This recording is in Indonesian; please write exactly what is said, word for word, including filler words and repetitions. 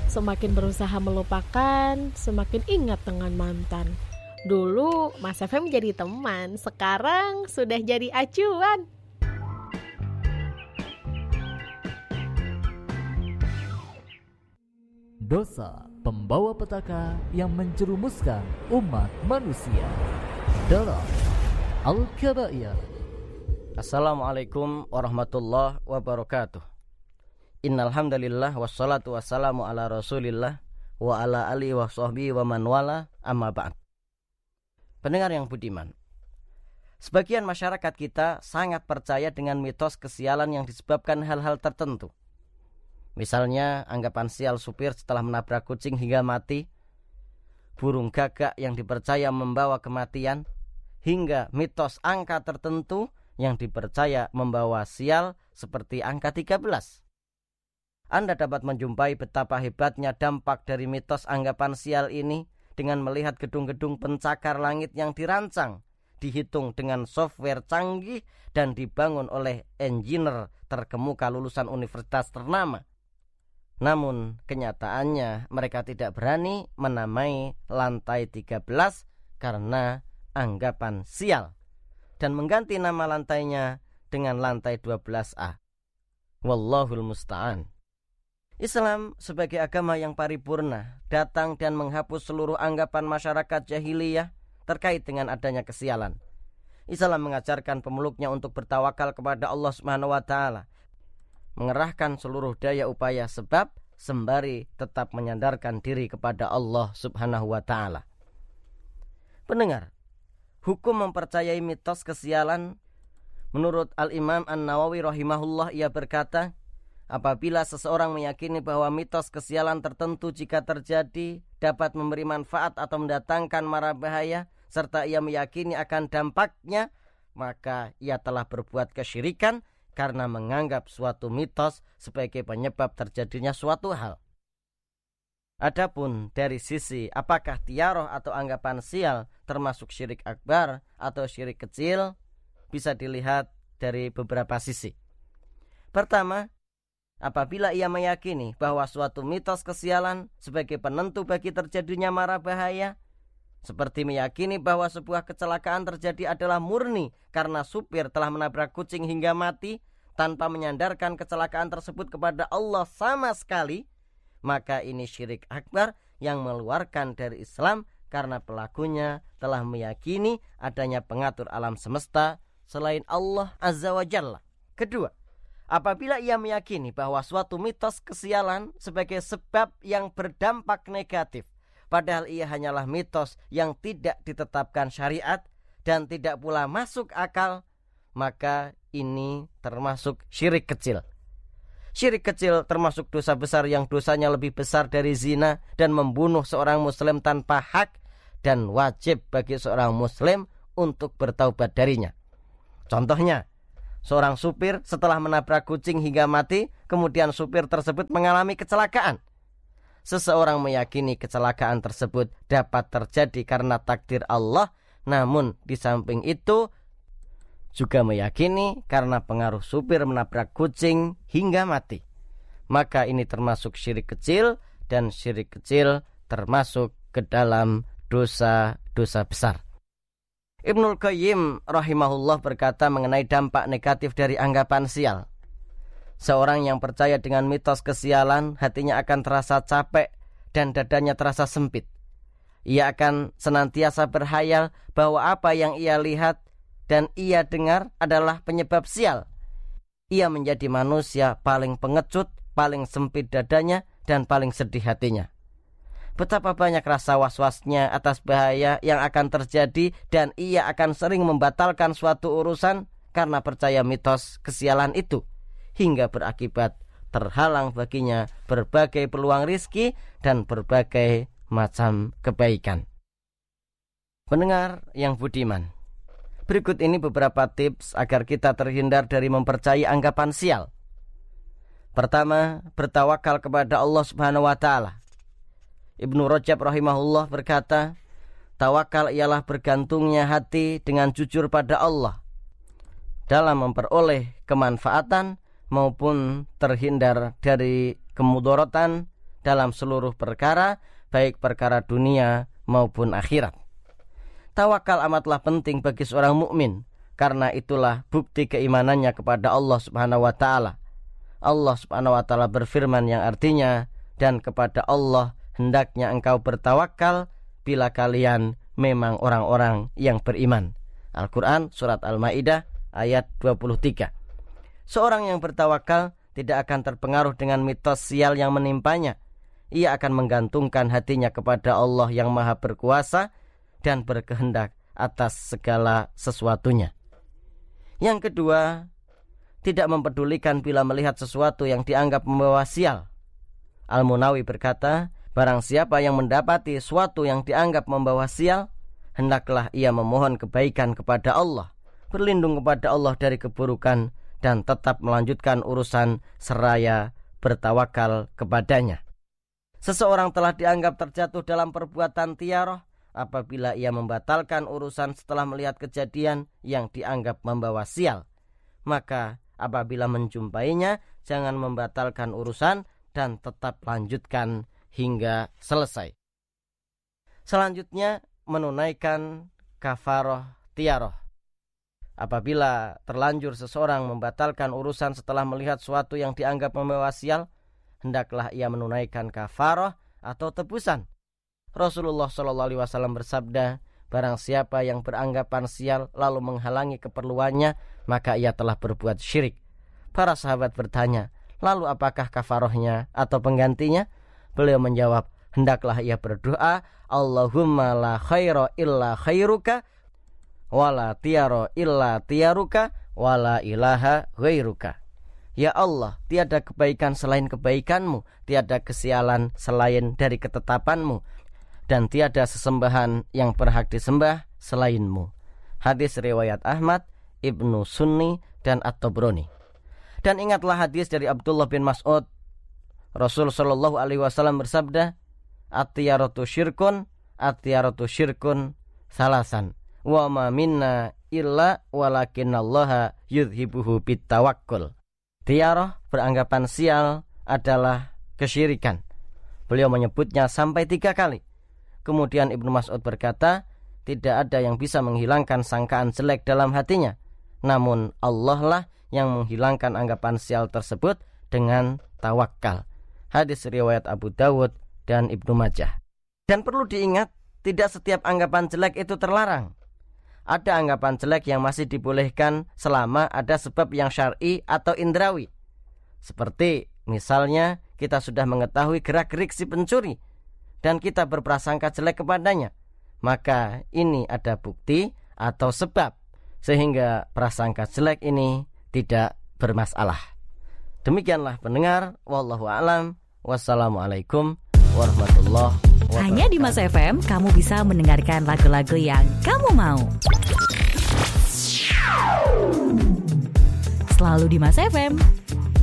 Semakin berusaha melupakan, semakin ingat dengan mantan. Dulu Mas F M jadi teman, sekarang sudah jadi acuan. Dosa pembawa petaka yang menjerumuskan umat manusia dalam Al-Kabair. Assalamualaikum warahmatullahi wabarakatuh. Innal hamdalillah wassalatu wassalamu ala Rasulillah wa ala alihi wa sahbihi wa man wala, amma ba'd. Pendengar yang budiman, sebagian masyarakat kita sangat percaya dengan mitos kesialan yang disebabkan hal-hal tertentu. Misalnya anggapan sial supir setelah menabrak kucing hingga mati, burung gagak yang dipercaya membawa kematian, hingga mitos angka tertentu yang dipercaya membawa sial seperti angka tiga belas. Anda dapat menjumpai betapa hebatnya dampak dari mitos anggapan sial ini dengan melihat gedung-gedung pencakar langit yang dirancang, dihitung dengan software canggih dan dibangun oleh engineer terkemuka lulusan universitas ternama. Namun kenyataannya mereka tidak berani menamai lantai tiga belas karena anggapan sial dan mengganti nama lantainya dengan lantai dua belas A. Wallahul musta'an. Islam sebagai agama yang paripurna datang dan menghapus seluruh anggapan masyarakat jahiliyah terkait dengan adanya kesialan. Islam mengajarkan pemeluknya untuk bertawakal kepada Allah Subhanahu wa taala, mengerahkan seluruh daya upaya sebab sembari tetap menyandarkan diri kepada Allah Subhanahu wa taala. Pendengar, hukum mempercayai mitos kesialan menurut Al-Imam An-Nawawi rahimahullah, ia berkata, apabila seseorang meyakini bahwa mitos kesialan tertentu jika terjadi dapat memberi manfaat atau mendatangkan mara bahaya, serta ia meyakini akan dampaknya, maka ia telah berbuat kesyirikan karena menganggap suatu mitos sebagai penyebab terjadinya suatu hal. Adapun dari sisi apakah tiaroh atau anggapan sial termasuk syirik akbar atau syirik kecil, bisa dilihat dari beberapa sisi. Pertama, apabila ia meyakini bahwa suatu mitos kesialan sebagai penentu bagi terjadinya mara bahaya, seperti meyakini bahwa sebuah kecelakaan terjadi adalah murni karena supir telah menabrak kucing hingga mati tanpa menyandarkan kecelakaan tersebut kepada Allah sama sekali, maka ini syirik akbar yang mengeluarkan dari Islam karena pelakunya telah meyakini adanya pengatur alam semesta selain Allah Azza wa Jalla. Kedua, apabila ia meyakini bahwa suatu mitos kesialan sebagai sebab yang berdampak negatif, padahal ia hanyalah mitos yang tidak ditetapkan syariat dan tidak pula masuk akal, maka ini termasuk syirik kecil. Syirik kecil termasuk dosa besar yang dosanya lebih besar dari zina dan membunuh seorang muslim tanpa hak, dan wajib bagi seorang muslim untuk bertaubat darinya. Contohnya, seorang supir setelah menabrak kucing hingga mati, kemudian supir tersebut mengalami kecelakaan. Seseorang meyakini kecelakaan tersebut dapat terjadi karena takdir Allah, namun di samping itu juga meyakini karena pengaruh supir menabrak kucing hingga mati. Maka ini termasuk syirik kecil, dan syirik kecil termasuk ke dalam dosa-dosa besar. Ibnul Qayyim rahimahullah berkata mengenai dampak negatif dari anggapan sial. Seorang yang percaya dengan mitos kesialan, hatinya akan terasa capek dan dadanya terasa sempit. Ia akan senantiasa berhayal bahwa apa yang ia lihat dan ia dengar adalah penyebab sial. Ia menjadi manusia paling pengecut, paling sempit dadanya, dan paling sedih hatinya. Betapa banyak rasa was-wasnya atas bahaya yang akan terjadi, dan ia akan sering membatalkan suatu urusan karena percaya mitos kesialan itu, hingga berakibat terhalang baginya berbagai peluang rizki dan berbagai macam kebaikan. Pendengar yang budiman, berikut ini beberapa tips agar kita terhindar dari mempercayai anggapan sial. Pertama, bertawakal kepada Allah Subhanahu wa taala. Ibnu Rajab rahimahullah berkata, tawakal ialah bergantungnya hati dengan jujur pada Allah dalam memperoleh kemanfaatan maupun terhindar dari kemudaratan dalam seluruh perkara, baik perkara dunia maupun akhirat. Tawakal amatlah penting bagi seorang mukmin, karena itulah bukti keimanannya kepada Allah Subhanahu wa taala. Allah Subhanahu wa taala berfirman yang artinya, dan kepada Allah hendaknya engkau bertawakal bila kalian memang orang-orang yang beriman. Al-Quran surat Al-Ma'idah ayat dua puluh tiga. Seorang yang bertawakal tidak akan terpengaruh dengan mitos sial yang menimpanya. Ia akan menggantungkan hatinya kepada Allah yang maha berkuasa dan berkehendak atas segala sesuatunya. Yang kedua, tidak mempedulikan bila melihat sesuatu yang dianggap membawa sial. Al-Munawi berkata, barang siapa yang mendapati sesuatu yang dianggap membawa sial, hendaklah ia memohon kebaikan kepada Allah, berlindung kepada Allah dari keburukan, dan tetap melanjutkan urusan seraya bertawakal kepadanya. Seseorang telah dianggap terjatuh dalam perbuatan tiaroh apabila ia membatalkan urusan setelah melihat kejadian yang dianggap membawa sial. Maka apabila menjumpainya, jangan membatalkan urusan dan tetap lanjutkan hingga selesai. Selanjutnya, menunaikan kafaroh tiaroh. Apabila terlanjur seseorang membatalkan urusan setelah melihat sesuatu yang dianggap membawa sial, hendaklah ia menunaikan kafaroh atau tebusan. Rasulullah shallallahu alaihi wasallam bersabda, barang siapa yang beranggapan sial lalu menghalangi keperluannya, maka ia telah berbuat syirik. Para sahabat bertanya, lalu apakah kafarohnya atau penggantinya? Beliau menjawab, hendaklah ia berdoa, Allahumma la khaira illa khairuka, wala tiaro illa tiaruka, wala ilaha ghairuka. Ya Allah, tiada kebaikan selain kebaikanmu, tiada kesialan selain dari ketetapanmu, dan tiada sesembahan yang berhak disembah selainmu. Hadis riwayat Ahmad, Ibnu Sunni, dan At-Tabrani. Dan ingatlah hadis dari Abdullah bin Mas'ud, Rasul sallallahu alaihi wasallam bersabda, at-tiyaratu syirkun, at-tiyaratu syirkun salasan, wa ma minna illa walakinallaha yudhibuhu bitawakkul. Tiaroh beranggapan sial adalah kesyirikan. Beliau menyebutnya sampai tiga kali. Kemudian Ibnu Mas'ud berkata, tidak ada yang bisa menghilangkan sangkaan jelek dalam hatinya, namun Allah lah yang menghilangkan anggapan sial tersebut dengan tawakal. Hadis riwayat Abu Dawud dan Ibnu Majah. Dan perlu diingat, tidak setiap anggapan jelek itu terlarang. Ada anggapan jelek yang masih dibolehkan selama ada sebab yang syar'i atau indrawi. Seperti misalnya kita sudah mengetahui gerak-gerik si pencuri dan kita berprasangka jelek kepadanya, maka ini ada bukti atau sebab sehingga prasangka jelek ini tidak bermasalah. Demikianlah pendengar, wallahu a'lam, wassalamualaikum warahmatullahi wabarakatuh. Hanya di Mas F M kamu bisa mendengarkan lagu-lagu yang kamu mau. Selalu di Mas F M.